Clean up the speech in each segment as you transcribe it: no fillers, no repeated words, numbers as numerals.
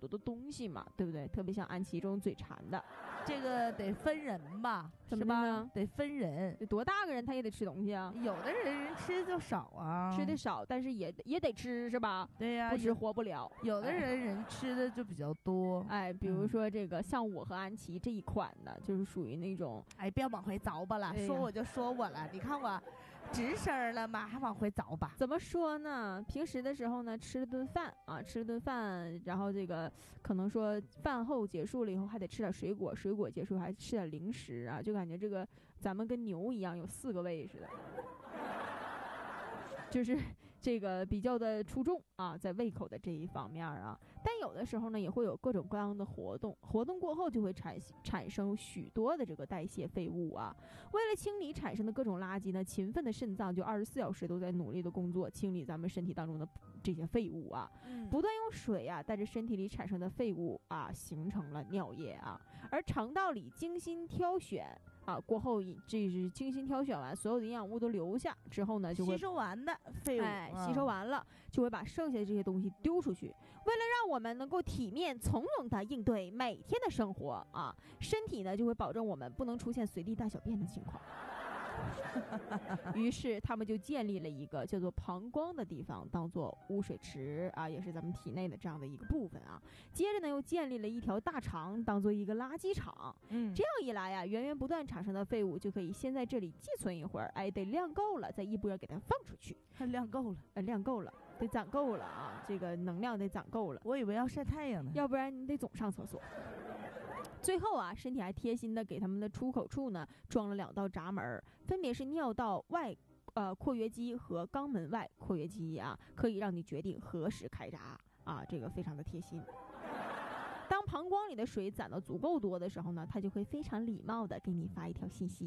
多的东西嘛，对不对？特别像安琪这种嘴馋的， 这个得分人吧？ 怎么呢？ 得分人， 多大个人他也得吃东西啊。 有的人吃的就少啊， 吃的少，但是也得吃是吧？ 对呀， 不吃活不了。 有的人吃的就比较多， 比如说这个像我和安琪这一款的，就是属于那种， 不要往回凿吧了，说我就说我了，你看我直声了吗？还往回凿吧？ 怎么说呢？平时的时候呢，吃了顿饭，然后这个可能说饭后结束了以后还得吃点水果，水果结束还吃点零食啊，就感觉这个咱们跟牛一样有4个胃似的。就是这个比较的出众啊，在胃口的这一方面啊，但有的时候呢，也会有各种各样的活动过后就会产生许多的这个代谢废物啊。为了清理产生的各种垃圾呢，勤奋的肾脏就24小时都在努力的工作，清理咱们身体当中的这些废物啊，不断用水啊带着身体里产生的废物啊，形成了尿液啊，而肠道里精心挑选。过后这是精心挑选完，所有的营养物都留下之后呢，就会吸收完的废物， 吸收完了就会把剩下的这些东西丢出去。为了让我们能够体面从容地应对每天的生活啊，身体呢就会保证我们不能出现随地大小便的情况。于是他们就建立了一个叫做膀胱的地方，当做污水池啊，也是咱们体内的这样的一个部分啊。接着呢，又建立了一条大肠，当做一个垃圾场。这样一来呀，源源不断产生的废物就可以先在这里寄存一会儿，得晾够了，再一波给它放出去。 晾够了， 晾够了，得攒够了啊！这个能量得攒够了。 我以为要晒太阳呢， 要不然你得总上厕所。最后啊，身体还贴心的给他们的出口处呢装了2道闸门，分别是尿道外括约肌和肛门外括约肌啊，可以让你决定何时开闸啊，这个非常的贴心。当膀胱里的水攒到足够多的时候呢，他就会非常礼貌的给你发一条信息，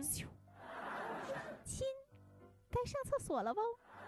亲，该上厕所了不？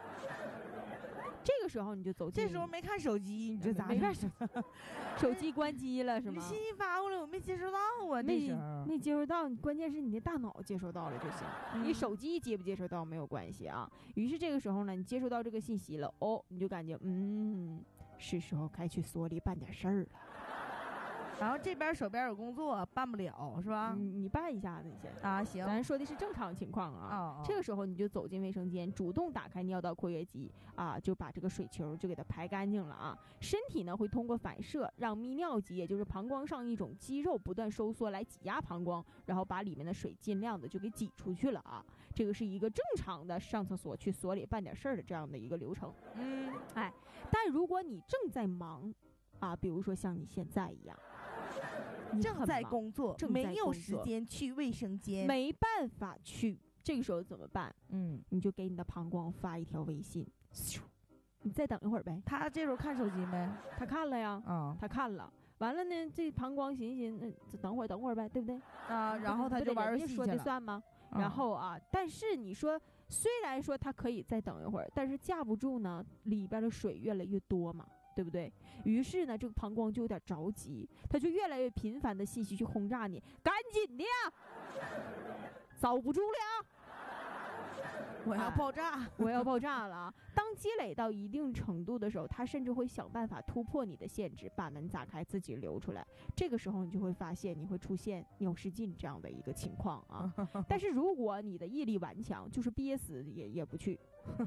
这个时候你就走进， 这时候没看手机，你这咋没看手机关机了是吗？ 你信息发过来，我没接收到啊， 没接收到，关键是你的大脑接收到了就行，你手机接不接收到没有关系啊。于是这个时候呢，你接收到这个信息了，你就感觉是时候该去所里办点事儿了。 然后这边手边有工作办不了是吧？ 你办一下子先啊，行。 咱说的是正常情况啊。这个时候你就走进卫生间，主动打开尿道括约肌啊，就把这个水球就给它排干净了啊。身体呢会通过反射让泌尿肌，也就是膀胱上一种肌肉不断收缩来挤压膀胱，然后把里面的水尽量的就给挤出去了啊。这个是一个正常的上厕所去所里办点事儿的这样的一个流程。但如果你正在忙啊，比如说像你现在一样。 正在工作，没有时间去卫生间， 没办法去，这个时候怎么办？你就给你的膀胱发一条微信，你再等一会儿呗。 他这时候看手机没？ 他看了呀，他看了。完了呢，这膀胱寻等会儿呗，对不对？ 然后他就玩游戏去了。 说的算吗？然后但是你说，虽然说他可以再等一会儿，但是架不住呢，里边的水越来越多嘛。对不对？于是呢，这个膀胱就有点着急，他就越来越频繁的信息去轰炸你，赶紧的呀，遭不住了呀， 我要爆炸， 我要爆炸了啊！当积累到一定程度的时候，他甚至会想办法突破你的限制，把门砸开，自己流出来。这个时候，你就会发现你会出现尿失禁这样的一个情况啊。但是如果你的毅力顽强，就是憋死也不去。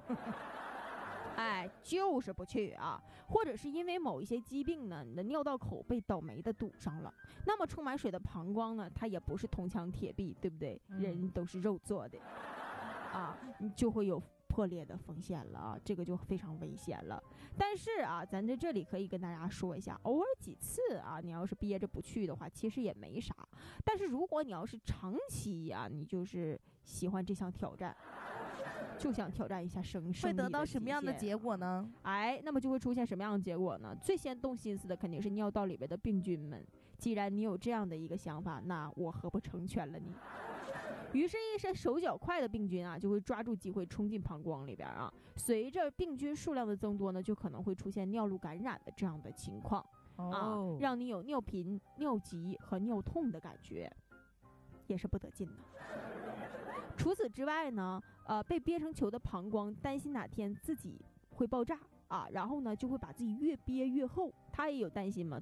就是不去啊，或者是因为某一些疾病呢，你的尿道口被倒霉的堵上了，那么充满水的膀胱呢，它也不是铜墙铁壁，对不对？人都是肉做的啊，你就会有破裂的风险了啊，这个就非常危险了。但是啊，咱在这里可以跟大家说一下，偶尔几次啊，你要是憋着不去的话，其实也没啥。但是如果你要是长期啊，你就是喜欢这项挑战，就想挑战一下生理， 会得到什么样的结果呢？ 那么就会出现什么样的结果呢？最先动心思的肯定是尿道里边的病菌们。既然你有这样的一个想法，那我何不成全了你？于是，一些手脚快的病菌啊，就会抓住机会冲进膀胱里边啊。随着病菌数量的增多呢，就可能会出现尿路感染的这样的情况让你有尿频、尿急和尿痛的感觉，也是不得劲的。除此之外呢，被憋成球的膀胱担心哪天自己会爆炸啊，然后呢就会把自己越憋越厚，他也有担心嘛，